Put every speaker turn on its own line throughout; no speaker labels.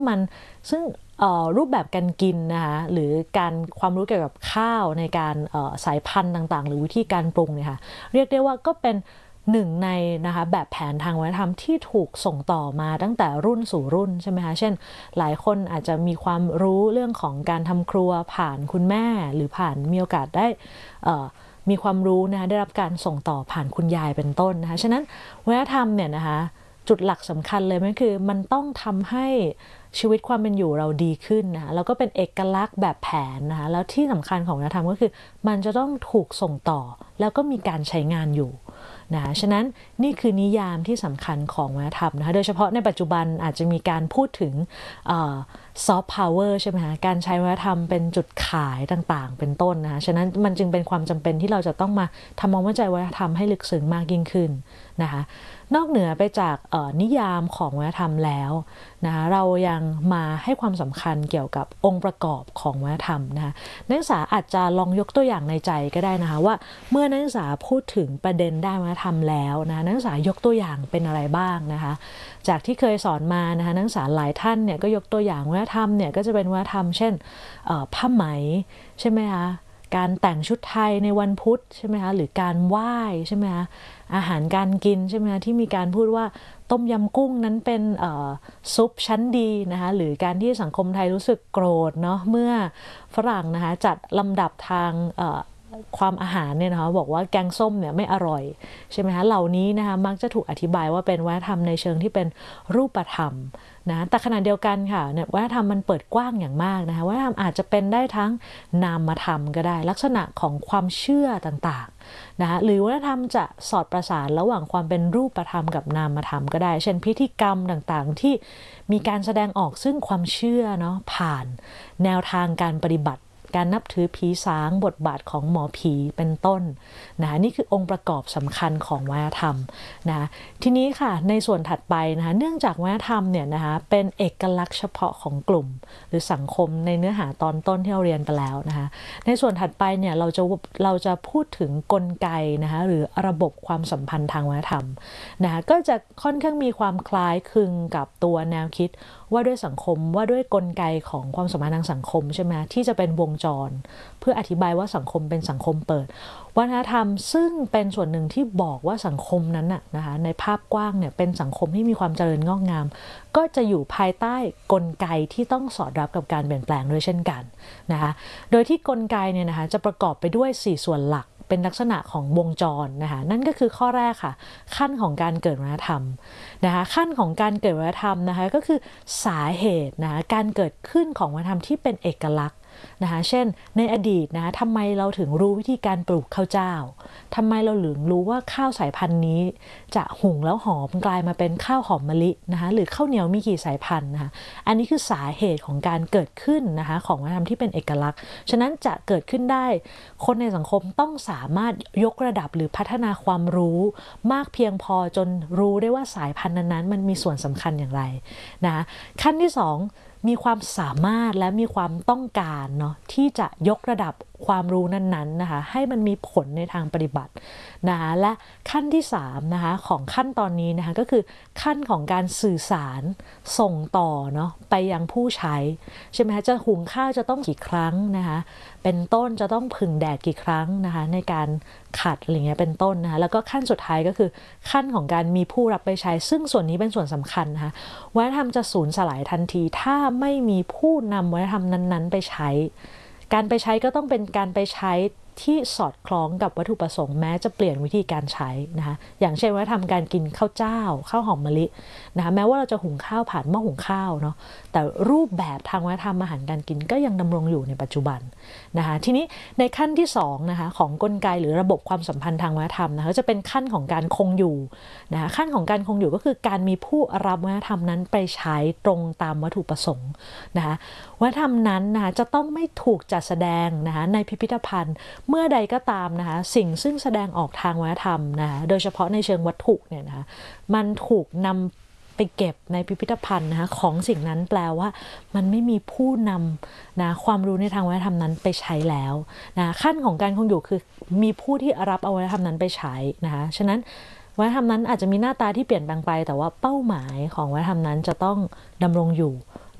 มันซึ่งรูปแบบการกินนะคะหรือการความรู้เกี่ยวกับข้าวในการสายพันธุ์ต่างๆหรือวิธีการปรุงเนี่ยค่ะเรียกได้ว่าก็เป็นหนึ่งในนะคะแบบแผนทางวัฒนธรรมที่ถูกส่งต่อมาตั้งแต่รุ่นสู่รุ่นใช่ไหมคะเช่นหลายคนอาจจะมีความรู้เรื่องของการทำครัวผ่านคุณแม่หรือผ่านมีโอกาสได้มีความรู้นะคะได้รับการส่งต่อผ่านคุณยายเป็นต้นนะคะฉะนั้นวัฒนธรรมเนี่ยนะคะจุดหลักสำคัญเลยมันคือมันต้องทำให้ชีวิตความเป็นอยู่เราดีขึ้นนะคะแล้วก็เป็นเอกลักษณ์แบบแผนนะคะแล้วที่สำคัญของวัฒนธรรมก็คือมันจะต้องถูกส่งต่อแล้วก็มีการใช้งานอยู่นะฉะนั้นนี่คือนิยามที่สำคัญของวัฒนธรรมนะคะโดยเฉพาะในปัจจุบันอาจจะมีการพูดถึงซอฟต์พาวเวอร์ใช่ไหมคะการใช้วัฒนธรรมเป็นจุดขายต่างๆเป็นต้นนะคะฉะนั้นมันจึงเป็นความจำเป็นที่เราจะต้องมาทำความเข้าใจวัฒนธรรมให้ลึกซึ้งมากยิ่งขึ้นนะคะนอกเหนือไปจากนิยามของวัฒนธรรมแล้วนะคะเรายังมาให้ความสำคัญเกี่ยวกับองค์ประกอบของวัฒนธรรมนะคะนักศึกษาอาจจะลองยกตัวอย่างในใจก็ได้นะคะว่าเมื่อนักศึกษาพูดถึงประเด็นด้านวัฒนธรรมแล้วนะนักศึกษายกตัวอย่างเป็นอะไรบ้างนะคะจากที่เคยสอนมานะคะนักศึกษาหลายท่านเนี่ยก็ยกตัวอย่างวัฒนธรรมเนี่ยก็จะเป็นวัฒนธรรมเช่นผ้าไหมใช่ไหมคะการแต่งชุดไทยในวันพุธใช่ไหมคะหรือการไหว้ใช่ไหมคะอาหารการกินใช่ไหมคะที่มีการพูดว่าต้มยำกุ้งนั้นเป็นซุปชั้นดีนะคะหรือการที่สังคมไทยรู้สึกโกรธเนาะเมื่อฝรั่งนะคะจัดลำดับทางความอาหารเนี่ยนะคะบอกว่าแกงส้มเนี่ยไม่อร่อยใช่ไหมคะเหล่านี้นะคะมักจะถูกอธิบายว่าเป็นวัฒนธรรมในเชิงที่เป็นรูปธรรมนะแต่ขณะเดียวกันค่ะเนี่ยวัฒนธรรมมันเปิดกว้างอย่างมากนะคะวัฒนธรรมอาจจะเป็นได้ทั้งนามธรรมก็ได้ลักษณะของความเชื่อต่างๆนะคะหรือวัฒนธรรมจะสอดประสานระหว่างความเป็นรูปธรรมกับนามธรรมก็ได้เช่นพิธีกรรมต่างๆที่มีการแสดงออกซึ่งความเชื่อเนาะผ่านแนวทางการปฏิบัติการนับถือผีสางบทบาทของหมอผีเป็นต้นนะนี่คือองค์ประกอบสำคัญของวัฒนธรรมนะทีนี้ค่ะในส่วนถัดไปนะคะเนื่องจากวัฒนธรรมเนี่ยนะคะเป็นเอกลักษณ์เฉพาะของกลุ่มหรือสังคมในเนื้อหาตอนต้นที่เราเรียนไปแล้วนะคะในส่วนถัดไปเนี่ยเราจะพูดถึงกลไกนะคะหรือระบบความสัมพันธ์ทางวัฒนธรรมนะคะก็จะค่อนข้างมีความคล้ายคลึงกับตัวแนวคิดว่าด้วยสังคมว่าด้วยกลไกของความสัมพันธ์ทางสังคมใช่ไหมที่จะเป็นวงจรเพื่ออธิบายว่าสังคมเป็นสังคมเปิดวัฒนธรรมซึ่งเป็นส่วนหนึ่งที่บอกว่าสังคมนั้นนะคะในภาพกว้างเนี่ยเป็นสังคมที่มีความเจริญงอกงามก็จะอยู่ภายใต้กลไกที่ต้องสอดรับกับการเปลี่ยนแปลงด้วยเช่นกันนะคะโดยที่กลไกเนี่ยนะคะจะประกอบไปด้วย4ส่วนหลักเป็นลักษณะของวงจรนะคะนั่นก็คือข้อแรกค่ะขั้นของการเกิดวัฒนธรรมนะคะขั้นของการเกิดวัฒนธรรมนะคะก็คือสาเหตุนะคะการเกิดขึ้นของวัฒนธรรมที่เป็นเอกลักษณ์นะคะเช่นในอดีตนะคะทำไมเราถึงรู้วิธีการปลูกข้าวเจ้าทำไมเราถึงรู้ว่าข้าวสายพันธุ์นี้จะหุงแล้วหอมกลายมาเป็นข้าวหอมมะลินะคะหรือข้าวเหนียวมีกี่สายพันธุ์นะคะอันนี้คือสาเหตุของการเกิดขึ้นนะคะของวัฒนธรรมที่เป็นเอกลักษณ์ฉะนั้นจะเกิดขึ้นได้คนในสังคมต้องสามารถยกระดับหรือพัฒนาความรู้มากเพียงพอจนรู้ได้ว่าสายพันธุ์นั้นๆมันมีส่วนสำคัญอย่างไรนะขั้นที่2มีความสามารถและมีความต้องการเนาะที่จะยกระดับความรู้นั้นๆนะคะให้มันมีผลในทางปฏิบัตินะคะและขั้นที่3นะคะของขั้นตอนนี้นะคะก็คือขั้นของการสื่อสารส่งต่อเนาะไปยังผู้ใช้ใช่ไหมคะจะหุงข้าวจะต้องกี่ครั้งนะคะเป็นต้นจะต้องผึ่งแดดกี่ครั้งนะคะในการขัดอะไรเงี้ยเป็นต้นนะคะแล้วก็ขั้นสุดท้ายก็คือขั้นของการมีผู้รับไปใช้ซึ่งส่วนนี้เป็นส่วนสำคัญนะคะวัฒนธรรมจะสูญสลายทันทีถ้าไม่มีผู้นำวัฒนธรรมนั้นๆไปใช้การไปใช้ก็ต้องเป็นการไปใช้ที่สอดคล้องกับวัตถุประสงค์แม้จะเปลี่ยนวิธีการใช้นะคะอย่างเช่นว่าทำการกินข้าวเจ้าข้าวหอมมะลินะคะแม้ว่าเราจะหุงข้าวผ่านหม้อหุงข้าวเนาะแต่รูปแบบทางวัฒนธรรมอาหารการกินก็ยังดำรงอยู่ในปัจจุบันนะคะทีนี้ในขั้นที่2นะคะของกลไกหรือระบบความสัมพันธ์ทางวัฒนธรรมนะคะจะเป็นขั้นของการคงอยู่นะคะขั้นของการคงอยู่ก็คือการมีผู้รับวัฒนธรรมนั้นไปใช้ตรงตามวัตถุประสงค์นะคะวัฒนธรรมนั้นนะคะจะต้องไม่ถูกจัดแสดงนะคะในพิพิธภัณฑ์เมื่อใดก็ตามนะคะสิ่งซึ่งแสดงออกทางวัฒนธรรมนะคะโดยเฉพาะในเชิงวัตถุเนี่ยนะคะมันถูกนำไปเก็บในพิพิธภัณฑ์นะคะของสิ่งนั้นแปลว่ามันไม่มีผู้นำนะความรู้ในทางวัฒนธรรมนั้นไปใช้แล้วนะขั้นของการคงอยู่คือมีผู้ที่รับเอาวัฒนธรรมนั้นไปใช้นะคะฉะนั้นวัฒนธรรมนั้นอาจจะมีหน้าตาที่เปลี่ยนแปลงไปแต่ว่าเป้าหมายของวัฒนธรรมนั้นจะต้องดำรงอยู่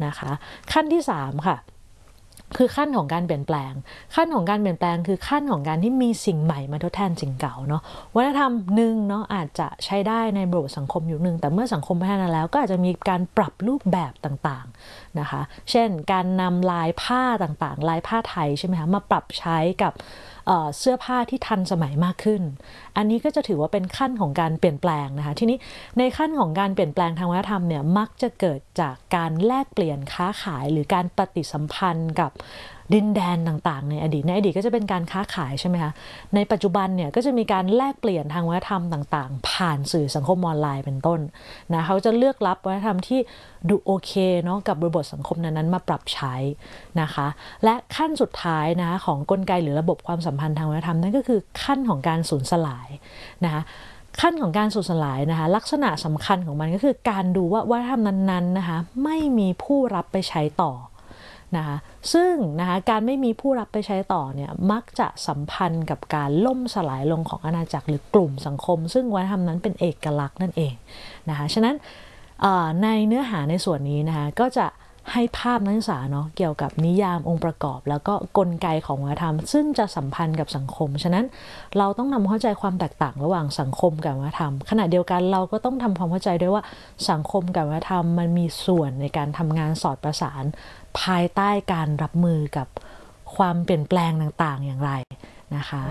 นะคะขั้นที่3ค่ะคือขั้นของการเปลี่ยนแปลงขั้นของการเปลี่ยนแปลงคือขั้นของการที่มีสิ่งใหม่มาทดแทนสิ่งเก่าเนาะวัฒนธรรมหนึ่งเนาะอาจจะใช้ได้ในบริบทสังคมอยู่หนึ่งแต่เมื่อสังคมพัฒนาแล้วก็อาจจะมีการปรับรูปแบบต่างๆนะคะเช่นการนำลายผ้าต่างๆลายผ้าไทยใช่ไหมคะมาปรับใช้กับเสื้อผ้าที่ทันสมัยมากขึ้นอันนี้ก็จะถือว่าเป็นขั้นของการเปลี่ยนแปลงนะคะทีนี้ในขั้นของการเปลี่ยนแปลงทางวัฒนธรรมเนี่ยมักจะเกิดจากการแลกเปลี่ยนค้าขายหรือการปฏิสัมพันธ์กับดินแดนต่างๆในอดีตก็จะเป็นการค้าขายใช่ไหมคะในปัจจุบันเนี่ยก็จะมีการแลกเปลี่ยนทางวัฒนธรรมต่างๆผ่านสื่อสังคมออนไลน์เป็นต้นนะเขาจะเลือกรับวัฒนธรรมที่ดูโอเคเนาะกับบริบทสังคมนั้นๆมาปรับใช้นะคะและขั้นสุดท้ายนะคะของกลไกหรือระบบความสัมพันธ์ทางวัฒนธรรมนั่นก็คือขั้นของการสูญสลายนะคะขั้นของการสูญสลายนะคะลักษณะสำคัญของมันก็คือการดูว่าวัฒนธรรมนั้นๆนะคะไม่มีผู้รับไปใช้ต่อนะคะซึ่งนะคะการไม่มีผู้รับไปใช้ต่อเนี่ยมักจะสัมพันธ์กับการล่มสลายลงของอาณาจักรหรือกลุ่มสังคมซึ่งวัฒนธรรมนั้นเป็นเอกลักษณ์นั่นเองนะคะฉะนั้นในเนื้อหาในส่วนนี้นะคะก็จะให้ภาพนักศึกษาเนาะเกี่ยวกับนิยามองค์ประกอบแล้วก็กลไกของวัฒนธรรมซึ่งจะสัมพันธ์กับสังคมฉะนั้นเราต้องทำเข้าใจความแตกต่างระหว่างสังคมกับวัฒนธรรมขณะเดียวกันเราก็ต้องทำความเข้าใจด้วยว่าสังคมกับวัฒนธรรมมันมีส่วนในการทำงานสอดประสานภายใต้การรับมือกับความเปลี่ยนแปลงต่างๆอย่างไรนะคะ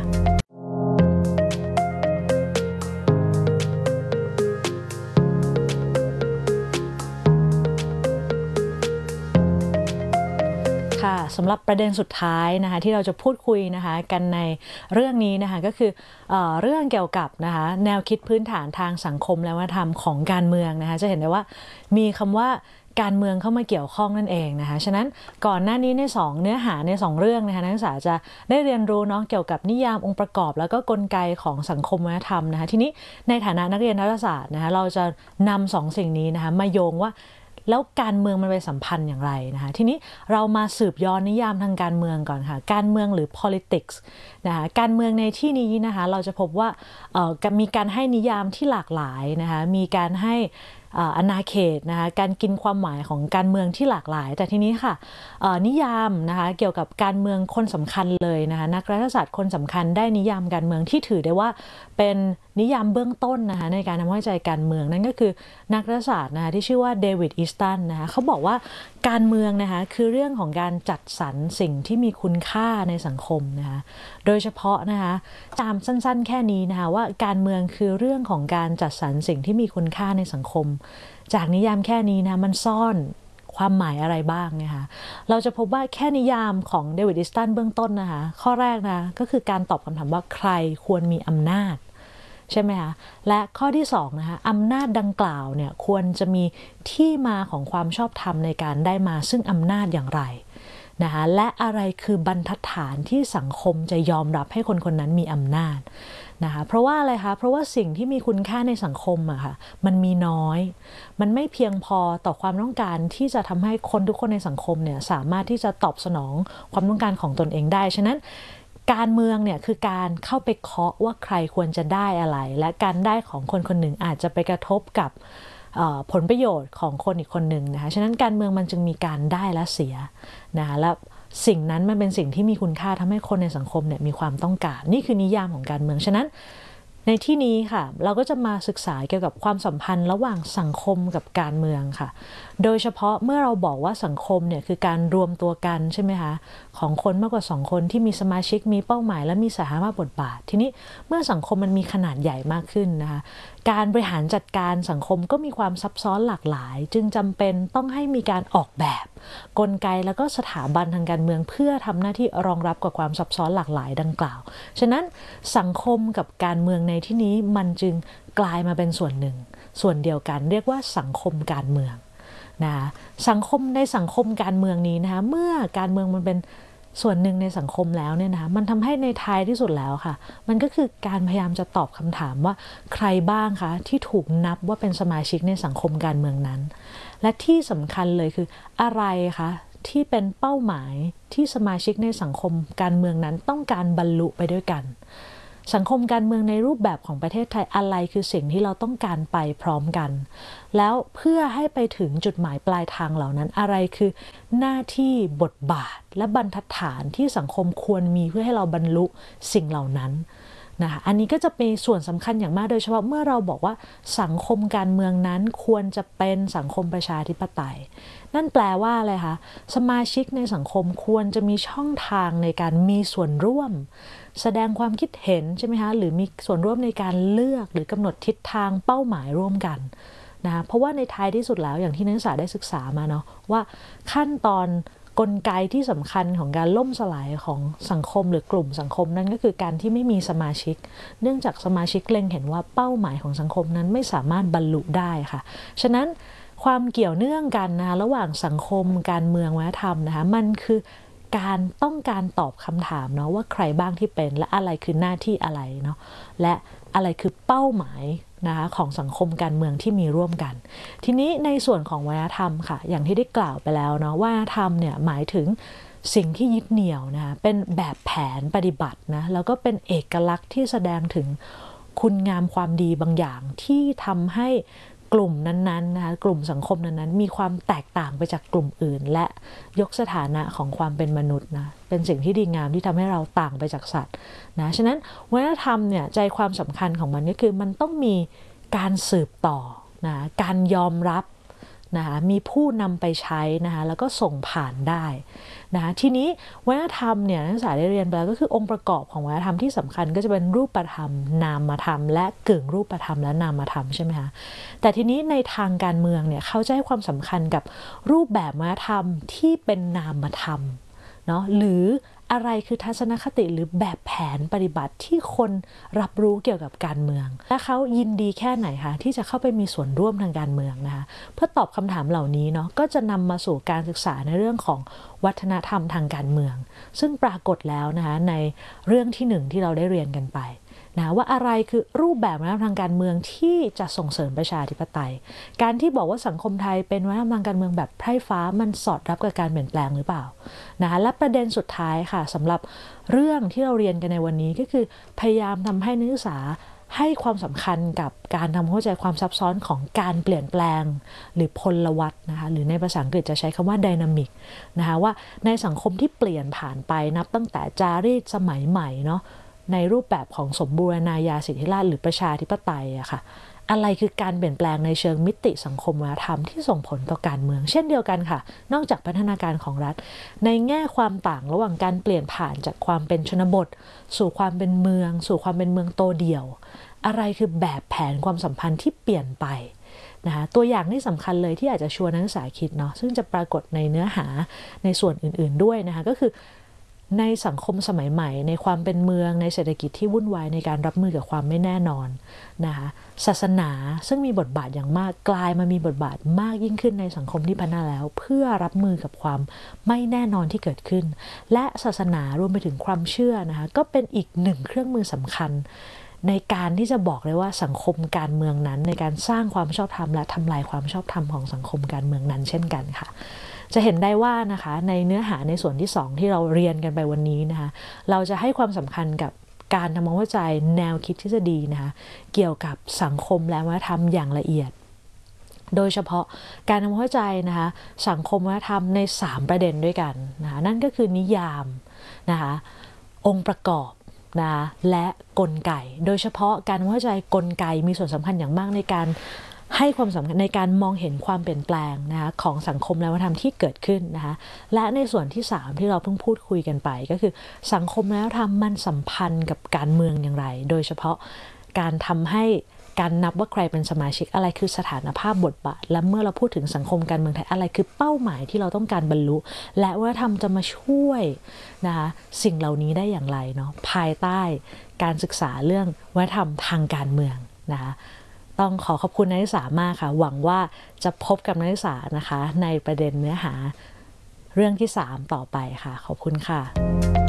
ค่ะสำหรับประเด็นสุดท้ายนะคะที่เราจะพูดคุยนะคะกันในเรื่องนี้นะคะก็คือเรื่องเกี่ยวกับนะคะแนวคิดพื้นฐานทางสังคมและวัฒนธรรมของการเมืองนะคะจะเห็นได้ว่ามีคำว่าการเมืองเข้ามาเกี่ยวข้องนั่นเองนะคะฉะนั้นก่อนหน้านี้ใน2เนื้อหาใน2เรื่องนะคะนักศึกษาจะได้เรียนรู้เนาะเกี่ยวกับนิยามองค์ประกอบแล้วก็กลไกของสังคมวัฒนธรรมนะคะทีนี้ในฐานะนักเรียนรัฐศาสตร์นะคะเราจะนำ2สิ่งนี้นะคะมาโยงว่าแล้วการเมืองมันไปสัมพันธ์อย่างไรนะคะทีนี้เรามาสืบย้อนนิยามทางการเมืองก่อนค่ะการเมืองหรือ politics นะคะการเมืองในที่นี้นะคะเราจะพบว่ามีการให้นิยามที่หลากหลายนะคะมีการให้อาณาเขตนะคะการกินความหมายของการเมืองที่หลากหลายแต่ทีนี้ค่ะนิยามนะคะเกี่ยวกับการเมืองคนสำคัญเลยนะคะนักรัฐศาสตร์คนสำคัญได้นิยามการเมืองที่ถือได้ว่าเป็นนิยามเบื้องต้นนะคะในการทำความเข้าใจการเมืองนั่นก็คือนักรัฐศาสตร์นะคะที่ชื่อว่าเดวิดอีสตันนะคะเขาบอกว่าการเมืองนะคะคือเรื่องของการจัดสรรสิ่งที่มีคุณค่าในสังคมนะคะโดยเฉพาะนะคะตามสั้นๆแค่นี้นะคะว่าการเมืองคือเรื่องของการจัดสรรสิ่งที่มีคุณค่าในสังคมจากนิยามแค่นี้นะมันซ่อนความหมายอะไรบ้างนะคะเราจะพบว่าแค่นิยามของเดวิดอีสตันเบื้องต้นนะคะข้อแรกนะก็คือการตอบคำถามว่าใครควรมีอำนาจใช่ไหมคะและข้อที่2นะคะอำนาจดังกล่าวเนี่ยควรจะมีที่มาของความชอบธรรมในการได้มาซึ่งอำนาจอย่างไรนะคะและอะไรคือบรรทัดฐานที่สังคมจะยอมรับให้คนคนนั้นมีอำนาจนะคะเพราะว่าอะไรคะเพราะว่าสิ่งที่มีคุณค่าในสังคมอะค่ะมันมีน้อยมันไม่เพียงพอต่อความต้องการที่จะทำให้คนทุกคนในสังคมเนี่ยสามารถที่จะตอบสนองความต้องการของตนเองได้ฉะนั้นการเมืองเนี่ยคือการเข้าไปเคาะว่าใครควรจะได้อะไรและการได้ของคนคนหนึ่งอาจจะไปกระทบกับผลประโยชน์ของคนอีกคนหนึ่งนะคะฉะนั้นการเมืองมันจึงมีการได้และเสียนะคะและสิ่งนั้นมันเป็นสิ่งที่มีคุณค่าทำให้คนในสังคมเนี่ยมีความต้องการนี่คือนิยามของการเมืองฉะนั้นในที่นี้ค่ะเราก็จะมาศึกษาเกี่ยวกับความสัมพันธ์ระหว่างสังคมกับการเมืองค่ะโดยเฉพาะเมื่อเราบอกว่าสังคมเนี่ยคือการรวมตัวกันใช่ไหมคะของคนมากกว่า2คนที่มีสมาชิกมีเป้าหมายและมีสถานะบทบาททีนี้เมื่อสังคมมันมีขนาดใหญ่มากขึ้นนะคะการบริหารจัดการสังคมก็มีความซับซ้อนหลากหลายจึงจำเป็นต้องให้มีการออกแบบกลไกแล้วก็สถาบันทางการเมืองเพื่อทำหน้าที่รองรับกับความซับซ้อนหลากหลายดังกล่าวฉะนั้นสังคมกับการเมืองในที่นี้มันจึงกลายมาเป็นส่วนหนึ่งส่วนเดียวกันเรียกว่าสังคมการเมืองนะสังคมในสังคมการเมืองนี้นะคะเมื่อการเมืองมันเป็นส่วนหนึ่งในสังคมแล้วเนี่ยนะคะมันทำให้ในท้ายที่สุดแล้วค่ะมันก็คือการพยายามจะตอบคำถามว่าใครบ้างคะที่ถูกนับว่าเป็นสมาชิกในสังคมการเมืองนั้นและที่สำคัญเลยคืออะไรคะที่เป็นเป้าหมายที่สมาชิกในสังคมการเมืองนั้นต้องการบรรลุไปด้วยกันสังคมการเมืองในรูปแบบของประเทศไทยอะไรคือสิ่งที่เราต้องการไปพร้อมกันแล้วเพื่อให้ไปถึงจุดหมายปลายทางเหล่านั้นอะไรคือหน้าที่บทบาทและบรรทัดฐานที่สังคมควรมีเพื่อให้เราบรรลุสิ่งเหล่านั้นนะคะอันนี้ก็จะเป็นส่วนสำคัญอย่างมากโดยเฉพาะเมื่อเราบอกว่าสังคมการเมืองนั้นควรจะเป็นสังคมประชาธิปไตยนั่นแปลว่าอะไรคะสมาชิกในสังคมควรจะมีช่องทางในการมีส่วนร่วมแสดงความคิดเห็นใช่ไหมคะหรือมีส่วนร่วมในการเลือกหรือกำหนดทิศทางเป้าหมายร่วมกันนะเพราะว่าในท้ายที่สุดแล้วอย่างที่นักศึกษาได้ศึกษามาเนาะว่าขั้นตอนกลไกที่สำคัญของการล่มสลายของสังคมหรือกลุ่มสังคมนั้นก็คือการที่ไม่มีสมาชิกเนื่องจากสมาชิกเล็งเห็นว่าเป้าหมายของสังคมนั้นไม่สามารถบรรลุได้ค่ะฉะนั้นความเกี่ยวเนื่องกันนะคะระหว่างสังคมการเมืองวัฒนธรรมนะคะมันคือการต้องการตอบคำถามเนาะว่าใครบ้างที่เป็นและอะไรคือหน้าที่อะไรเนาะและอะไรคือเป้าหมายนะคะของสังคมการเมืองที่มีร่วมกันทีนี้ในส่วนของวัฒนธรรมค่ะอย่างที่ได้กล่าวไปแล้วเนาะวัฒนธรรมเนี่ยหมายถึงสิ่งที่ยึดเหนี่ยวนะคะเป็นแบบแผนปฏิบัตินะแล้วก็เป็นเอกลักษณ์ที่แสดงถึงคุณงามความดีบางอย่างที่ทำให้กลุ่มนั้นๆนะคะกลุ่มสังคมนั้นๆมีความแตกต่างไปจากกลุ่มอื่นและยกสถานะของความเป็นมนุษย์นะเป็นสิ่งที่ดีงามที่ทำให้เราต่างไปจากสัตว์นะฉะนั้นวัฒนธรรมเนี่ยใจความสำคัญของมันก็คือมันต้องมีการสืบต่อนะการยอมรับนะคะมีผู้นำไปใช้นะคะแล้วก็ส่งผ่านได้นะทีนี้วัฒนธรรมเนี่ยนักศึกษาได้เรียนไปแล้วก็คือองค์ประกอบของวัฒนธรรมที่สำคัญก็จะเป็นรูปธรรมนามธรรมและกึ่งรูปธรรมและนามธรรมใช่ไหมคะแต่ทีนี้ในทางการเมืองเนี่ยเขาจะให้ความสำคัญกับรูปแบบวัฒนธรรมที่เป็นนามธรรมเนาะหรืออะไรคือทัศนคติหรือแบบแผนปฏิบัติที่คนรับรู้เกี่ยวกับการเมืองและเขายินดีแค่ไหนคะที่จะเข้าไปมีส่วนร่วมทางการเมืองนะคะเพื่อตอบคำถามเหล่านี้เนาะก็จะนำมาสู่การศึกษาในเรื่องของวัฒนธรรมทางการเมืองซึ่งปรากฏแล้วนะคะในเรื่องที่1ที่เราได้เรียนกันไปนะว่าอะไรคือรูปแบบวัฒนธรรมทางการเมืองที่จะส่งเสริมประชาธิปไตยการที่บอกว่าสังคมไทยเป็นวัฒนธรรมทางการเมืองแบบไพร่ฟ้ามันสอดรับกับการเปลี่ยนแปลงหรือเปล่านะคะและประเด็นสุดท้ายค่ะสำหรับเรื่องที่เราเรียนกันในวันนี้ก็คือพยายามทำให้นักศึกษาให้ความสำคัญกับการทำเข้าใจความซับซ้อนของการเปลี่ยนแปลงหรือพลวัตนะคะหรือในภาษาอังกฤษจะใช้คำว่า dynamic นะคะว่าในสังคมที่เปลี่ยนผ่านไปนับตั้งแต่จารีตสมัยใหม่เนาะในรูปแบบของสมบูรณาญาสิทธิราชย์หรือประชาธิปไตยอะค่ะอะไรคือการเปลี่ยนแปลงในเชิงมิติสังคมวัฒนธรรมที่ส่งผลต่อการเมืองเช่นเดียวกันค่ะนอกจากพัฒนาการของรัฐในแง่ความต่างระหว่างการเปลี่ยนผ่านจากความเป็นชนบทสู่ความเป็นเมืองสู่ความเป็นเมืองโตเดี่ยวอะไรคือแบบแผนความสัมพันธ์ที่เปลี่ยนไปนะคะตัวอย่างที่สำคัญเลยที่อาจจะชวนนักศึกษาคิดเนาะซึ่งจะปรากฏในเนื้อหาในส่วนอื่นๆด้วยนะคะก็คือในสังคมสมัยใหม่ในความเป็นเมืองในเศรษฐกิจที่วุ่นวายในการรับมือกับความไม่แน่นอนนะคะศาสนาซึ่งมีบทบาทอย่างมากกลายมามีบทบาทมากยิ่งขึ้นในสังคมที่พัฒนาแล้วเพื่อรับมือกับความไม่แน่นอนที่เกิดขึ้นและศาสนารวมไปถึงความเชื่อนะคะก็เป็นอีกหนึ่งเครื่องมือสำคัญในการที่จะบอกเลยว่าสังคมการเมืองนั้นในการสร้างความชอบธรรมและทำลายความชอบธรรมของสังคมการเมืองนั้นเช่นกันค่ะจะเห็นได้ว่านะคะในเนื้อหาในส่วนที่2ที่เราเรียนกันไปวันนี้นะคะเราจะให้ความสำคัญกับการทำความเข้าใจแนวคิดทฤษฎีนะคะเกี่ยวกับสังคมและวัฒนธรรมอย่างละเอียดโดยเฉพาะการทำความเข้าใจนะคะสังคมวัฒนธรรมใน3ประเด็นด้วยกันนะคะนั่นก็คือนิยามนะคะองค์ประกอบนะและกลไกโดยเฉพาะการเข้าใจกลไกมีส่วนสำคัญอย่างมากในการให้ความสำคัญในการมองเห็นความเปลี่ยนแปลงนะคะของสังคมและวัฒนธรรมที่เกิดขึ้นนะคะและในส่วนที่3ที่เราเพิ่งพูดคุยกันไปก็คือสังคมและวัฒนธรรมมันสัมพันธ์กับการเมืองอย่างไรโดยเฉพาะการทำให้การนับว่าใครเป็นสมาชิกอะไรคือสถานภาพบทบาทและเมื่อเราพูดถึงสังคมการเมืองไทยอะไรคือเป้าหมายที่เราต้องการบรรลุและวัฒนธรรมจะมาช่วยนะคะสิ่งเหล่านี้ได้อย่างไรเนาะภายใต้การศึกษาเรื่องวัฒนธรรมทางการเมืองนะคะต้องขอบคุณนักศึกษามากค่ะหวังว่าจะพบกับนักศึกษานะคะในประเด็นเนื้อหาเรื่องที่3ต่อไปค่ะขอบคุณค่ะ